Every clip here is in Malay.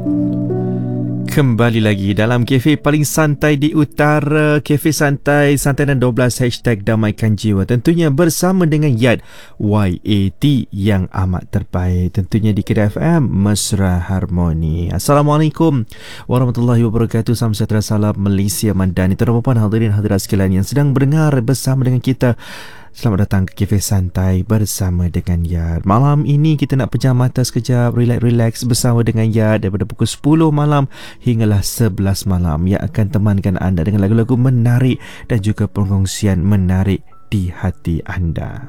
Kembali lagi dalam kafe paling santai di utara, Kafe Santai, Santai dan 12 #Damaikan Jiwa. Tentunya bersama dengan Yat YAT yang amat terbaik. Tentunya di Kedah FM, Mesra Harmoni. Assalamualaikum warahmatullahi wabarakatuh. Salam sejahtera, salam Malaysia Madani. Terhormat hadirin hadirat sekalian yang sedang mendengar bersama dengan kita. Selamat datang ke Kafe Santai bersama dengan Yad. Malam ini kita nak pejam mata sekejap, relax bersama dengan Yad daripada pukul 10 malam hinggalah 11 malam yang akan temankan anda dengan lagu-lagu menarik dan juga perkongsian menarik di hati anda.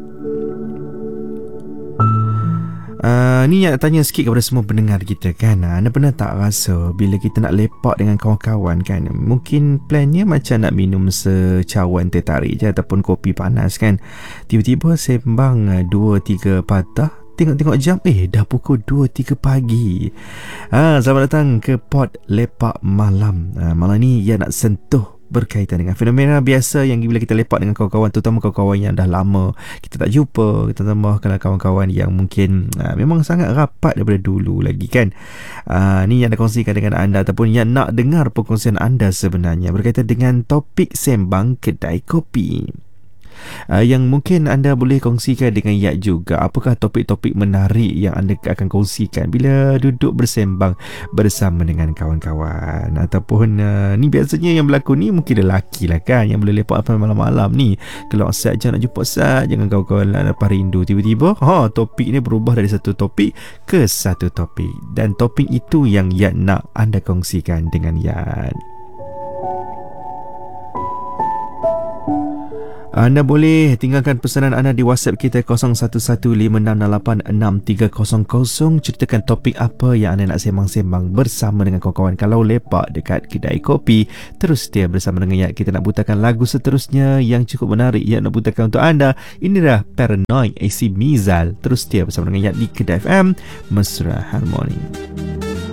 Ni nak tanya sikit kepada semua pendengar kita kan. Anda pernah tak rasa bila kita nak lepak dengan kawan-kawan kan, mungkin plannya macam nak minum secawan teh tarik je ataupun kopi panas kan. Tiba-tiba sembang 2-3 patah, tengok-tengok jam, dah pukul 2-3 pagi. Selamat datang ke Pod Lepak Malam. Malam ni ya nak sentuh berkaitan dengan fenomena biasa yang bila kita lepak dengan kawan-kawan, terutama kawan-kawan yang dah lama kita tak jumpa, kita tambah kalau kawan-kawan yang mungkin memang sangat rapat daripada dulu lagi kan. Ni yang nak kongsikan dengan anda ataupun yang nak dengar perkongsian anda sebenarnya berkaitan dengan topik sembang kedai kopi. Yang mungkin anda boleh kongsikan dengan Yat juga. Apakah topik-topik menarik yang anda akan kongsikan bila duduk bersembang bersama dengan kawan-kawan? Ataupun ni biasanya yang berlaku ni mungkin lelaki lah kan, yang boleh lepak malam-malam ni. Kalau Sat je nak jumpa Sat, jangan kawan-kawan lepas rindu. Tiba-tiba topik ni berubah dari satu topik ke satu topik. Dan topik itu yang Yat nak anda kongsikan dengan Yat. Anda boleh tinggalkan pesanan anda di WhatsApp kita 0115686300. Ceritakan topik apa yang anda nak sembang-sembang bersama dengan kawan-kawan. Kalau lepak dekat kedai kopi, terus setia bersama dengan Yat. Kita nak putarkan lagu seterusnya yang cukup menarik yang nak putarkan untuk anda. Inilah Paranoid AC Mizal. Terus setia bersama dengan Yat di Kedah FM, Mesra Harmoni.